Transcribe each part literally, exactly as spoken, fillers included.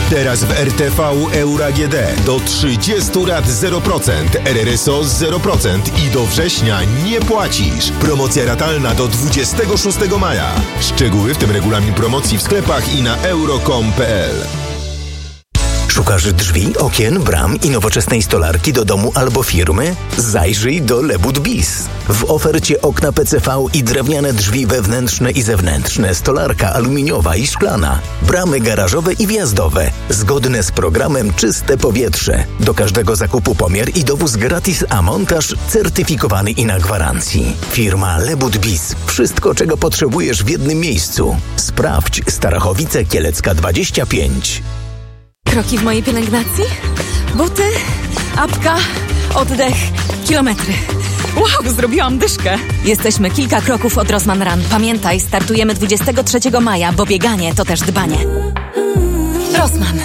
Teraz w R T V Euro A G D do trzydziestu rat zero procent, R R S O zero procent i do września nie płacisz. Promocja ratalna do dwudziestego szóstego maja. Szczegóły, w tym regulamin promocji w sklepach i na euro kropka com kropka p l. Szukasz drzwi, okien, bram i nowoczesnej stolarki do domu albo firmy? Zajrzyj do Lebud Bis. W ofercie okna P C V i drewniane drzwi wewnętrzne i zewnętrzne, stolarka aluminiowa i szklana, bramy garażowe i wjazdowe, zgodne z programem Czyste Powietrze. Do każdego zakupu pomiar i dowóz gratis, a montaż certyfikowany i na gwarancji. Firma Lebud Bis. Wszystko, czego potrzebujesz w jednym miejscu. Sprawdź Starachowice Kielecka dwadzieścia pięć. Kroki w mojej pielęgnacji, buty, apka, oddech, kilometry. Wow, zrobiłam dyszkę. Jesteśmy kilka kroków od Rossmann Run. Pamiętaj, startujemy dwudziestego trzeciego maja, bo bieganie to też dbanie. Rossmann.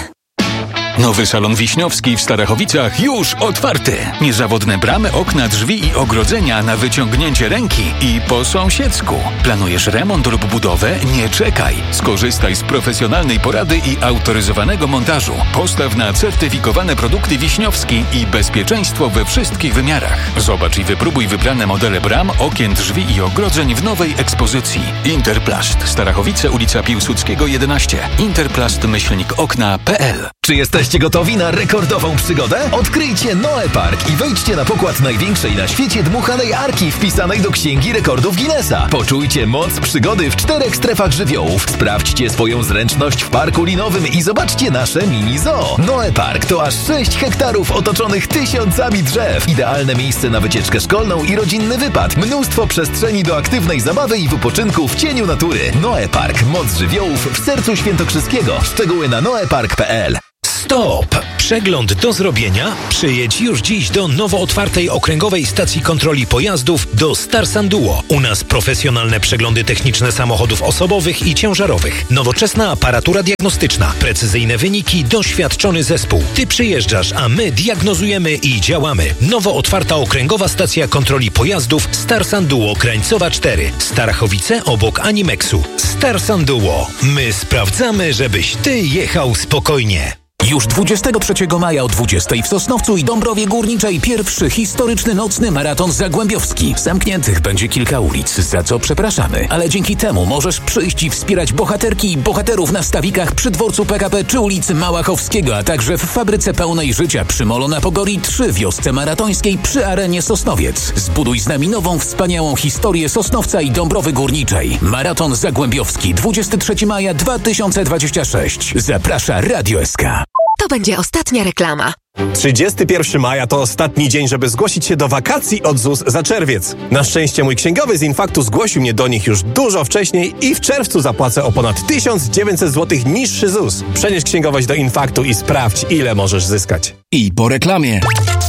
Nowy salon Wiśniowski w Starachowicach już otwarty. Niezawodne bramy, okna, drzwi i ogrodzenia na wyciągnięcie ręki i po sąsiedzku. Planujesz remont lub budowę? Nie czekaj. Skorzystaj z profesjonalnej porady i autoryzowanego montażu. Postaw na certyfikowane produkty Wiśniowski i bezpieczeństwo we wszystkich wymiarach. Zobacz i wypróbuj wybrane modele bram, okien, drzwi i ogrodzeń w nowej ekspozycji. Interplast. Starachowice, ulica Piłsudskiego jedenaście. Interplast myślnik okna kropka p l. Czy jesteście gotowi na rekordową przygodę? Odkryjcie Noe Park i wejdźcie na pokład największej na świecie dmuchanej arki wpisanej do Księgi Rekordów Guinnessa. Poczujcie moc przygody w czterech strefach żywiołów. Sprawdźcie swoją zręczność w parku linowym i zobaczcie nasze mini zoo. Noe Park to aż sześć hektarów otoczonych tysiącami drzew. Idealne miejsce na wycieczkę szkolną i rodzinny wypad. Mnóstwo przestrzeni do aktywnej zabawy i wypoczynku w cieniu natury. Noe Park. Moc żywiołów w sercu świętokrzyskiego. Szczegóły na noe park kropka p l. Stop! Przegląd do zrobienia? Przyjedź już dziś do nowo otwartej okręgowej stacji kontroli pojazdów do Starsan Duo. U nas profesjonalne przeglądy techniczne samochodów osobowych i ciężarowych. Nowoczesna aparatura diagnostyczna. Precyzyjne wyniki, doświadczony zespół. Ty przyjeżdżasz, a my diagnozujemy i działamy. Nowo otwarta okręgowa stacja kontroli pojazdów Starsan Duo Krańcowa cztery. Starachowice obok Animexu. Starsan Duo. My sprawdzamy, żebyś ty jechał spokojnie. Już dwudziestego trzeciego maja o dwudziestej w Sosnowcu i Dąbrowie Górniczej pierwszy historyczny nocny maraton zagłębiowski. Zamkniętych będzie kilka ulic, za co przepraszamy, ale dzięki temu możesz przyjść i wspierać bohaterki i bohaterów na stawikach przy dworcu P K P czy ulicy Małachowskiego, a także w fabryce pełnej życia przy Molo na Pogori trzy, wiosce maratońskiej przy Arenie Sosnowiec. Zbuduj z nami nową, wspaniałą historię Sosnowca i Dąbrowy Górniczej. Maraton zagłębiowski dwudziestego trzeciego maja dwa tysiące dwudziestego szóstego. Zaprasza Radio S K. To będzie ostatnia reklama. trzydziestego pierwszego maja to ostatni dzień, żeby zgłosić się do wakacji od Z U S za czerwiec. Na szczęście mój księgowy z Infaktu zgłosił mnie do nich już dużo wcześniej i w czerwcu zapłacę o ponad tysiąc dziewięćset złotych niższy Z U S. Przenieś księgowość do Infaktu i sprawdź, ile możesz zyskać. I po reklamie.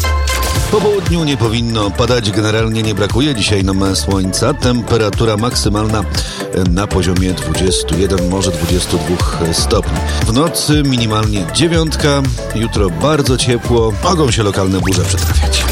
Po południu nie powinno padać, generalnie nie brakuje dzisiaj nam słońca. Temperatura maksymalna na poziomie dwudziestu jeden, może dwudziestu dwóch stopni. W nocy minimalnie dziewiątka, jutro bardzo ciepło, mogą się lokalne burze przytrafiać.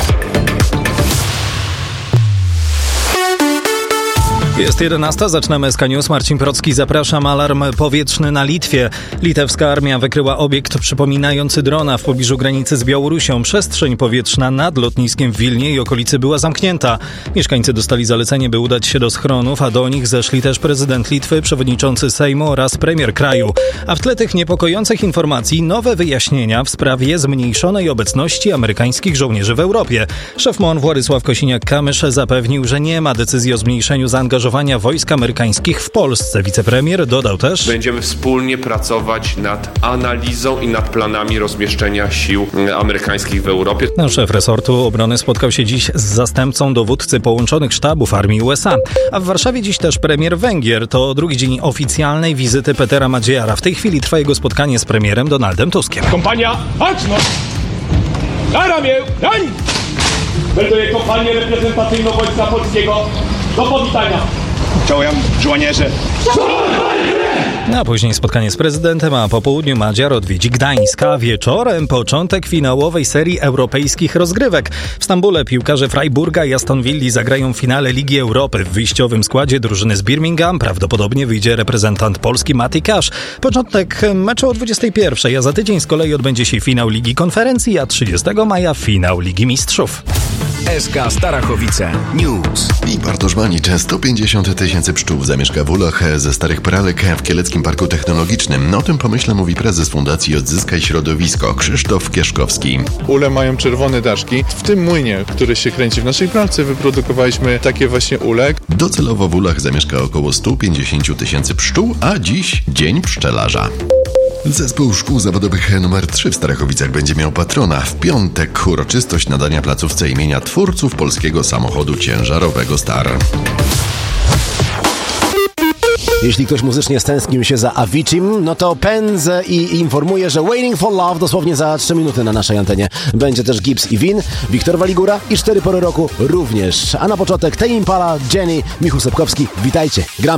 Jest jedenasta, zaczynamy S K News. Marcin Procki, zapraszam. Alarm powietrzny na Litwie. Litewska armia wykryła obiekt przypominający drona w pobliżu granicy z Białorusią. Przestrzeń powietrzna nad lotniskiem w Wilnie i okolicy była zamknięta. Mieszkańcy dostali zalecenie, by udać się do schronów, a do nich zeszli też prezydent Litwy, przewodniczący Sejmu oraz premier kraju. A w tle tych niepokojących informacji nowe wyjaśnienia w sprawie zmniejszonej obecności amerykańskich żołnierzy w Europie. Szef M O N Władysław Kosiniak-Kamysz zapewnił, że nie ma decyzji o zmniejszeniu zaangażowania wojsk amerykańskich w Polsce. Wicepremier dodał też: będziemy wspólnie pracować nad analizą i nad planami rozmieszczenia sił amerykańskich w Europie. Szef resortu obrony spotkał się dziś z zastępcą dowódcy połączonych sztabów armii U S A. A w Warszawie dziś też premier Węgier. To drugi dzień oficjalnej wizyty Petera Madzieara. W tej chwili trwa jego spotkanie z premierem Donaldem Tuskiem. Kompania, baczność! Na ramię, dań! Melduję kompanię reprezentacyjną Wojska Polskiego do powitania. Czołem żołnierze. A później spotkanie z prezydentem, a po południu Madziar odwiedzi Gdańsk, a wieczorem początek finałowej serii europejskich rozgrywek. W Stambule piłkarze Freiburga i Aston Villa zagrają w finale Ligi Europy. W wyjściowym składzie drużyny z Birmingham prawdopodobnie wyjdzie reprezentant Polski Mati Cash. Początek meczu o dwudziestej pierwszej, a za tydzień z kolei odbędzie się finał Ligi Konferencji, a trzydziestego maja finał Ligi Mistrzów. S K Starachowice News. I Bartosz Banicz. sto pięćdziesiąt tysięcy pszczół zamieszka w ulach ze starych pralek w Kieleckim Parku Technologicznym. O tym pomyśle mówi prezes Fundacji Odzyskaj Środowisko Krzysztof Kieszkowski. Ule mają czerwone daszki. W tym młynie, który się kręci w naszej pralce, wyprodukowaliśmy takie właśnie ule. Docelowo w ulach zamieszka około sto pięćdziesiąt tysięcy pszczół, a dziś Dzień Pszczelarza. Zespół Szkół Zawodowych numer trzy w Starachowicach będzie miał patrona. W piątek uroczystość nadania placówce imienia twórców polskiego samochodu ciężarowego Star. Jeśli ktoś muzycznie stęsknił się za Avicim, no to pędzę i informuję, że Waiting for Love dosłownie za trzy minuty na naszej antenie. Będzie też Gibbs i Win, Wiktor Waligura i cztery pory roku również. A na początek Tame Impala, Jenny, Michał Sepkowski. Witajcie, gramy.